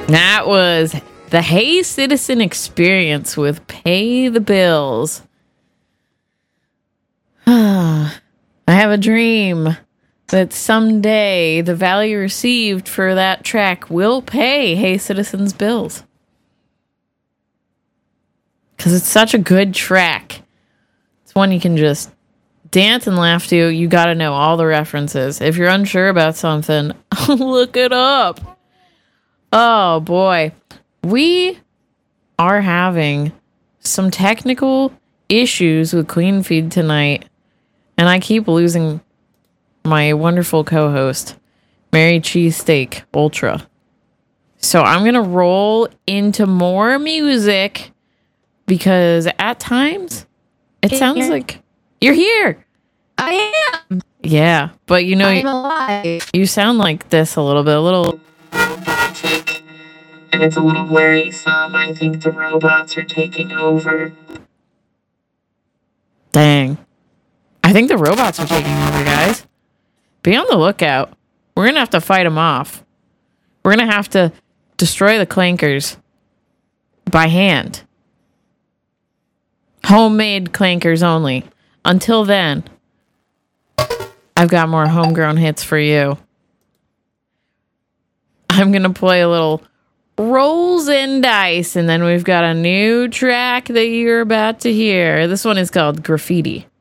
That was the Hey Citizen Experience with Pay the Bills. I have a dream that someday the value received for that track will pay Hey Citizen's bills. Because it's such a good track. It's one you can just dance and laugh to. You got to know all the references. If you're unsure about something, look it up. Oh boy. We are having some technical issues with Queen Feed tonight. And I keep losing my wonderful co-host, Mary Cheesesteak Ultra. So I'm going to roll into more music because at times it sounds like you're here. I am. Yeah, but you know, I'm alive. you sound like this a little bit, a little robotic, and it's a little worrisome. I think the robots are taking over. dang. I think the robots are taking over, guys. Be on the lookout. We're going to have to fight them off. We're going to have to destroy the clankers by hand. Homemade clankers only. Until then, I've got more homegrown hits for you. I'm going to play a little Rolls and Dice, and then we've got a new track that you're about to hear. This one is called Graffiti.